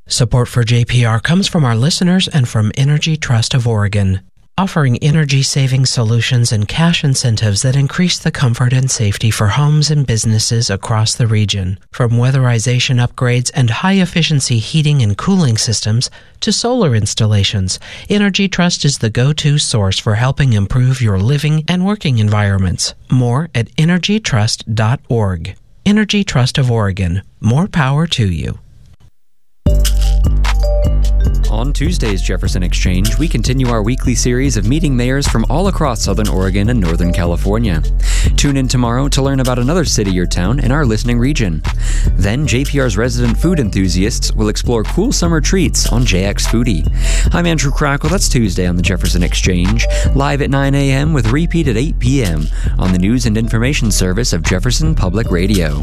Support for JPR comes from our listeners and from Energy Trust of Oregon, offering energy-saving solutions and cash incentives that increase the comfort and safety for homes and businesses across the region. From weatherization upgrades and high-efficiency heating and cooling systems to solar installations, Energy Trust is the go-to source for helping improve your living and working environments. More at energytrust.org. Energy Trust of Oregon. More power to you. On Tuesday's Jefferson Exchange, we continue our weekly series of meeting mayors from all across Southern Oregon and Northern California. Tune in tomorrow to learn about another city or town in our listening region. Then, JPR's resident food enthusiasts will explore cool summer treats on JX Foodie. I'm Andrew Crackle. That's Tuesday on the Jefferson Exchange, live at 9 a.m. with repeat at 8 p.m. on the News and Information Service of Jefferson Public Radio.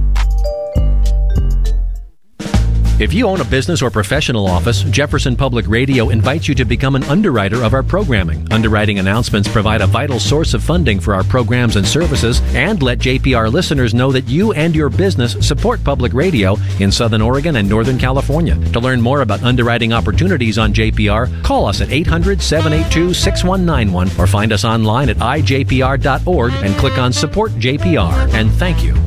If you own a business or professional office, Jefferson Public Radio invites you to become an underwriter of our programming. Underwriting announcements provide a vital source of funding for our programs and services and let JPR listeners know that you and your business support public radio in Southern Oregon and Northern California. To learn more about underwriting opportunities on JPR, call us at 800-782-6191 or find us online at ijpr.org and click on Support JPR. And thank you.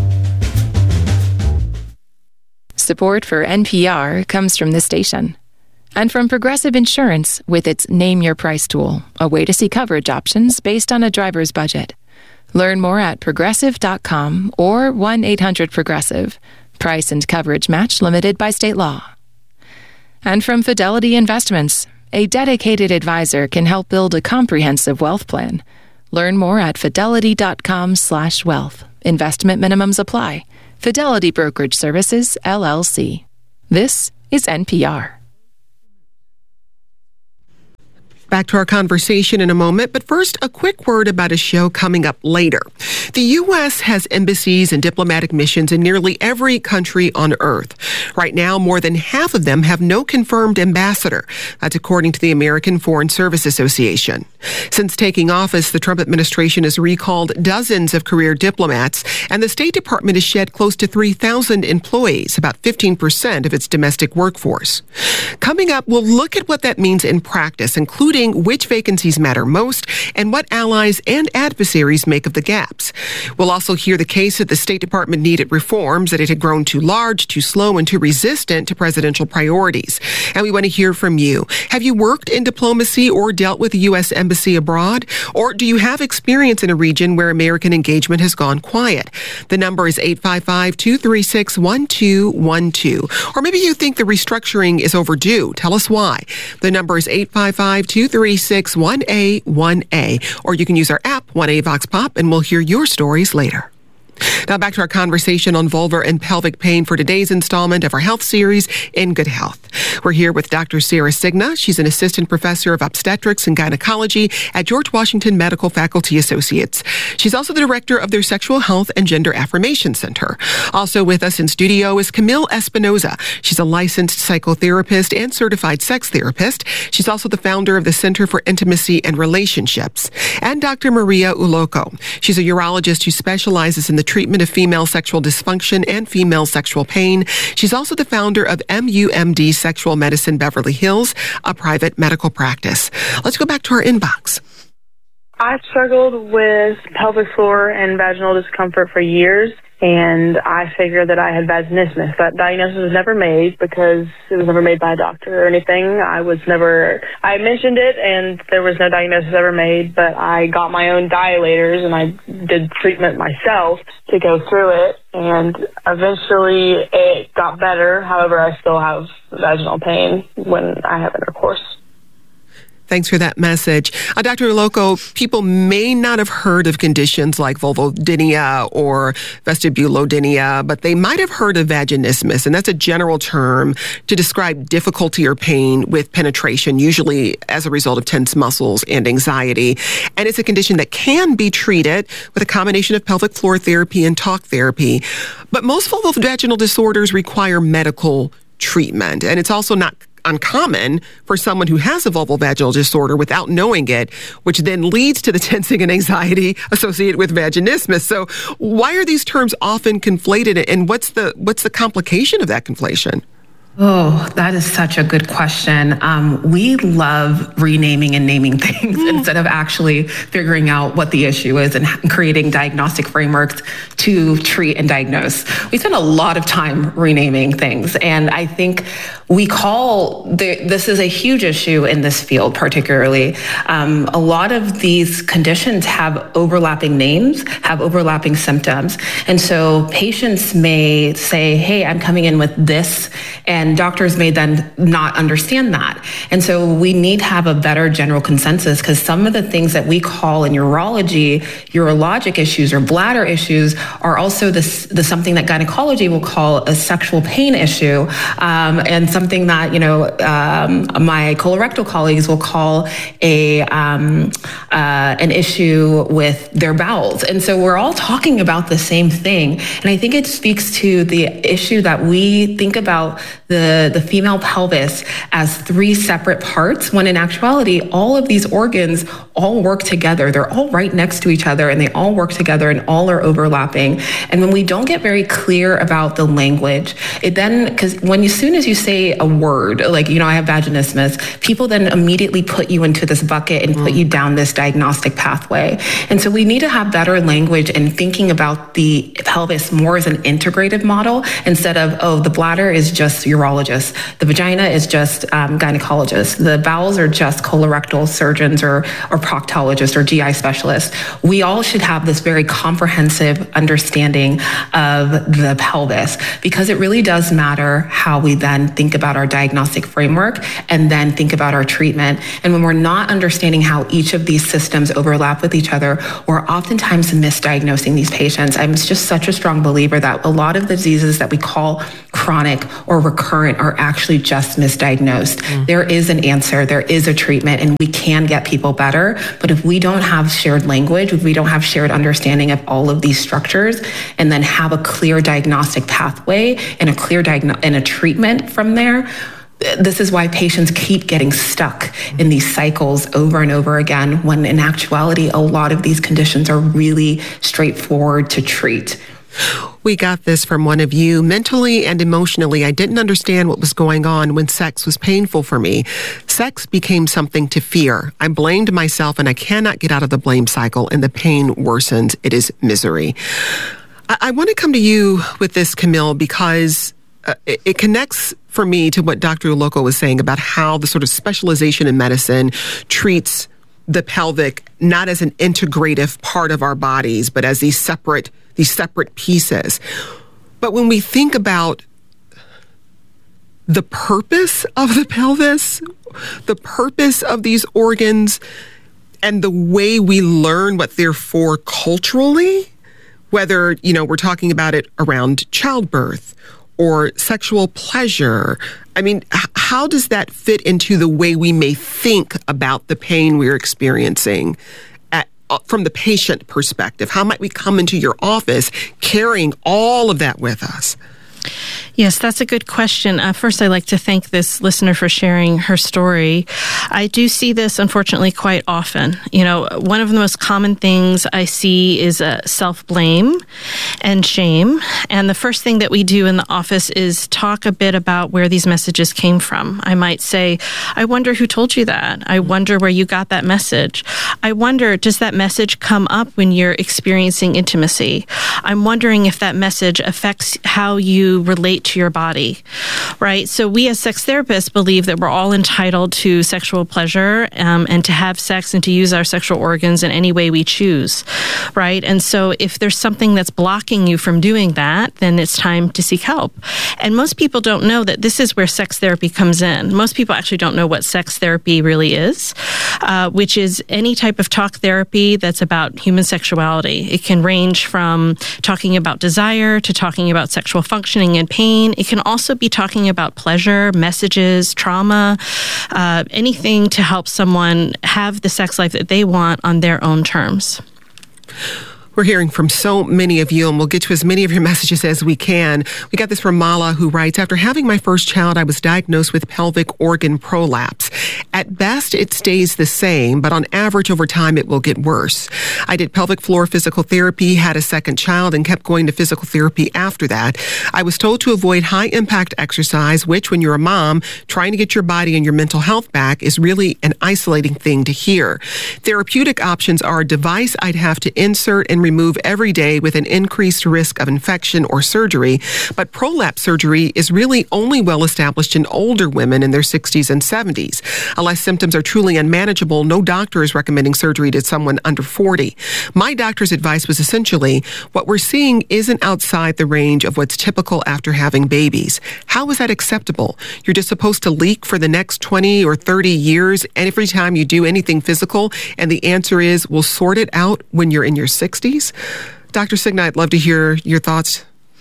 Support for NPR comes from this station and from Progressive Insurance with its Name Your Price tool, a way to see coverage options based on a driver's budget. Learn more at progressive.com or 1-800-PROGRESSIVE. Price and coverage match limited by state law. And from Fidelity Investments, a dedicated advisor can help build a comprehensive wealth plan. Learn more at fidelity.com/wealth. Investment minimums apply. Fidelity Brokerage Services, LLC. This is NPR. Back to our conversation in a moment, but first, a quick word about a show coming up later. The U.S. has embassies and diplomatic missions in nearly every country on Earth. Right now, more than half of them have no confirmed ambassador. That's according to the American Foreign Service Association. Since taking office, the Trump administration has recalled dozens of career diplomats, and the State Department has shed close to 3,000 employees, about 15% of its domestic workforce. Coming up, we'll look at what that means in practice, including which vacancies matter most and what allies and adversaries make of the gaps. We'll also hear the case that the State Department needed reforms, that it had grown too large, too slow, and too resistant to presidential priorities. And we want to hear from you. Have you worked in diplomacy or dealt with the U.S. Embassy abroad? Or do you have experience in a region where American engagement has gone quiet? The number is 855-236-1212. Or maybe you think the restructuring is overdue. Tell us why. The number is 855-236-1A1A. Or you can use our app, 1A Vox Pop, and we'll hear your stories later. Now back to our conversation on vulvar and pelvic pain for today's installment of our health series, In Good Health. We're here with Dr. Sarah Cigna. She's an assistant professor of obstetrics and gynecology at George Washington Medical Faculty Associates. She's also the director of their Sexual Health and Gender Affirmation Center. Also with us in studio is Camille Espinoza. She's a licensed psychotherapist and certified sex therapist. She's also the founder of the Center for Intimacy and Relationships. And Dr. Maria Ulloco. She's a urologist who specializes in the treatment of female sexual dysfunction and female sexual pain. She's also the founder of MUMD Sexual Medicine Beverly Hills, a private medical practice. Let's go back to our inbox. I struggled with pelvic floor and vaginal discomfort for years, and I figured that I had vaginismus. That diagnosis was never made because it was never made by a doctor or anything. I mentioned it, and there was no diagnosis ever made, but I got my own dilators, and I did treatment myself to go through it, and eventually it got better. However, I still have vaginal pain when I have intercourse. Thanks for that message. Dr. Ulloco, people may not have heard of conditions like vulvodynia or vestibulodynia, but they might have heard of vaginismus, and that's a general term to describe difficulty or pain with penetration, usually as a result of tense muscles and anxiety. And it's a condition that can be treated with a combination of pelvic floor therapy and talk therapy. But most vulvovaginal disorders require medical treatment, and it's also not uncommon for someone who has a vulvovaginal disorder without knowing it, which then leads to the tensing and anxiety associated with vaginismus. So why are these terms often conflated, and what's the complication of that conflation? Oh, that is such a good question. We love renaming and naming things instead of actually figuring out what the issue is and creating diagnostic frameworks to treat and diagnose. We spend a lot of time renaming things, and I think this is a huge issue in this field, particularly. A lot of these conditions have overlapping names, have overlapping symptoms, and so patients may say, hey, I'm coming in with this, and doctors may then not understand that. And so we need to have a better general consensus, because some of the things that we call in urology, urologic issues or bladder issues, are also the something that gynecology will call a sexual pain issue, and something that, my colorectal colleagues will call an issue with their bowels. And so we're all talking about the same thing. And I think it speaks to the issue that we think about the female pelvis as three separate parts, when in actuality, all of these organs all work together. They're all right next to each other, and they all work together, and all are overlapping. And when we don't get very clear about the language, because as soon as you say a word, like, I have vaginismus, people then immediately put you into this bucket and put you down this diagnostic pathway. And so we need to have better language and thinking about the pelvis more as an integrative model, instead of, the bladder is just urologist, the vagina is just gynecologist, the bowels are just colorectal surgeons or proctologists or GI specialists. We all should have this very comprehensive understanding of the pelvis, because it really does matter how we then think about our diagnostic framework and then think about our treatment. And when we're not understanding how each of these systems overlap with each other, we're oftentimes misdiagnosing these patients. I'm just such a strong believer that a lot of the diseases that we call chronic or recurrent are actually just misdiagnosed. There is an answer, there is a treatment, and we can get people better. But if we don't have shared language, if we don't have shared understanding of all of these structures, and then have a clear diagnostic pathway and a clear and a treatment from there, this is why patients keep getting stuck in these cycles over and over again, when in actuality, a lot of these conditions are really straightforward to treat. We got this from one of you. Mentally and emotionally, I didn't understand what was going on when sex was painful for me. Sex became something to fear. I blamed myself, and I cannot get out of the blame cycle, and the pain worsens. It is misery. I want to come to you with this, Camille, because it connects for me to what Dr. Uloko was saying about how the sort of specialization in medicine treats the pelvic not as an integrative part of our bodies, but as these separate pieces. But when we think about the purpose of the pelvis, the purpose of these organs, and the way we learn what they're for culturally, whether, we're talking about it around childbirth or sexual pleasure, I mean, how does that fit into the way we may think about the pain we're experiencing from the patient perspective? How might we come into your office carrying all of that with us? Yes, that's a good question. First, I'd like to thank this listener for sharing her story. I do see this, unfortunately, quite often. One of the most common things I see is self-blame and shame. And the first thing that we do in the office is talk a bit about where these messages came from. I might say, I wonder who told you that. I wonder where you got that message. I wonder, does that message come up when you're experiencing intimacy? I'm wondering if that message affects how you relate to your body, right? So we as sex therapists believe that we're all entitled to sexual pleasure and to have sex and to use our sexual organs in any way we choose, right? And so if there's something that's blocking you from doing that, then it's time to seek help. And most people don't know that this is where sex therapy comes in. Most people actually don't know what sex therapy really is, which is any type of talk therapy that's about human sexuality. It can range from talking about desire to talking about sexual functioning and pain. It can also be talking about pleasure, messages, trauma, anything to help someone have the sex life that they want on their own terms. We're hearing from so many of you, and we'll get to as many of your messages as we can. We got this from Mala, who writes, after having my first child, I was diagnosed with pelvic organ prolapse. At best, it stays the same, but on average, over time, it will get worse. I did pelvic floor physical therapy, had a second child, and kept going to physical therapy after that. I was told to avoid high-impact exercise, which, when you're a mom, trying to get your body and your mental health back is really an isolating thing to hear. Therapeutic options are a device I'd have to insert and remove every day with an increased risk of infection or surgery, but prolapse surgery is really only well established in older women in their 60s and 70s. Unless symptoms are truly unmanageable, no doctor is recommending surgery to someone under 40. My doctor's advice was essentially, what we're seeing isn't outside the range of what's typical after having babies. How is that acceptable? You're just supposed to leak for the next 20 or 30 years every time you do anything physical, and the answer is, we'll sort it out when you're in your 60s? Dr. Signa, I'd love to hear your thoughts.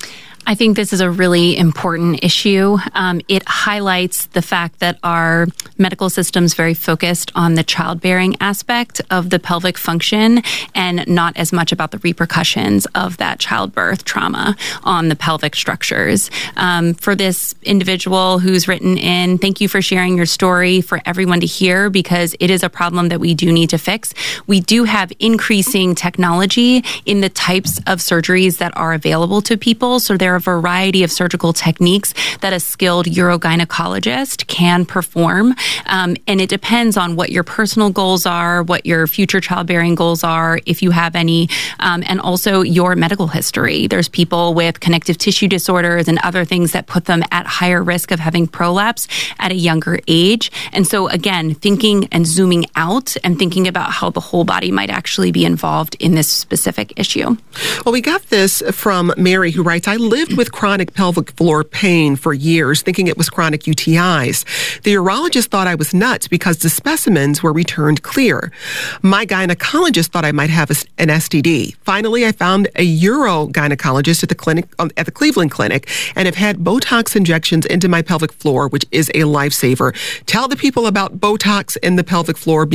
I think this is a really important issue. It highlights the fact that our medical system is very focused on the childbearing aspect of the pelvic function and not as much about the repercussions of that childbirth trauma on the pelvic structures. For this individual who's written in, thank you for sharing your story for everyone to hear, because it is a problem that we do need to fix. We do have increasing technology in the types of surgeries that are available to people. So there are a variety of surgical techniques that a skilled urogynecologist can perform. And it depends on what your personal goals are, what your future childbearing goals are, if you have any, and also your medical history. There's people with connective tissue disorders and other things that put them at higher risk of having prolapse at a younger age. And so again, thinking and zooming out and thinking about how the whole body might actually be involved in this specific issue. Well, we got this from Mary, who writes, I lived with chronic pelvic floor pain for years, thinking it was chronic UTIs. The urologist thought I was nuts because the specimens were returned clear. My gynecologist thought I might have an STD. Finally, I found a urogynecologist at the Cleveland Clinic, and have had Botox injections into my pelvic floor, which is a lifesaver. Tell the people about Botox in the pelvic floor.